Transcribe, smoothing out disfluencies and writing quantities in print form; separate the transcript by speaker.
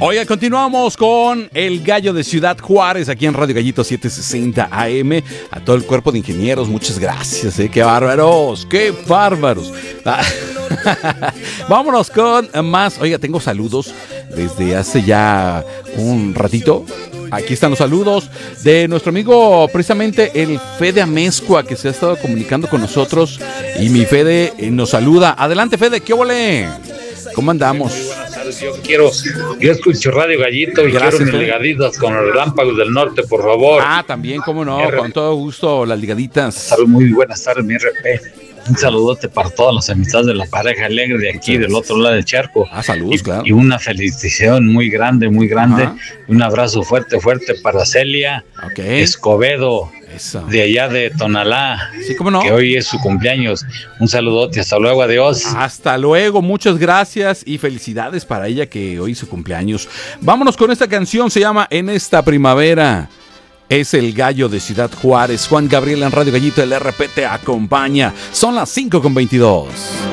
Speaker 1: Oiga, continuamos con el Gallo de Ciudad Juárez, aquí en Radio Gallito 760 AM. A todo el cuerpo de ingenieros, muchas gracias, qué bárbaros, qué bárbaros. Vámonos con más. Oiga, tengo saludos desde hace ya un ratito. Aquí están los saludos de nuestro amigo, precisamente el Fede Amezcua, que se ha estado comunicando con nosotros. Y mi Fede nos saluda. Adelante, Fede, ¿qué ole? ¿Cómo andamos?
Speaker 2: Buenas tardes, yo escucho Radio Gallito y
Speaker 1: gracias,
Speaker 2: quiero mis ligaditas con los Relámpagos del Norte, por favor.
Speaker 1: Ah, también, cómo no, con todo gusto, las ligaditas.
Speaker 2: Muy buenas tardes, mi RP. Un saludote para todas las amistades de la pareja alegre de aquí, del otro lado del charco.
Speaker 1: Ah, saludos, claro.
Speaker 2: Y una felicitación muy grande.
Speaker 1: Ajá.
Speaker 2: Un abrazo fuerte para Celia Escobedo,
Speaker 1: eso,
Speaker 2: de allá de Tonalá.
Speaker 1: Sí, cómo no.
Speaker 2: Que hoy es su cumpleaños. Un saludote, hasta luego, adiós.
Speaker 1: Hasta luego, muchas gracias y felicidades para ella que hoy es su cumpleaños. Vámonos con esta canción, se llama En esta primavera. Es el Gallo de Ciudad Juárez. Juan Gabriel en Radio Gallito, el RP te acompaña. Son las 5:22.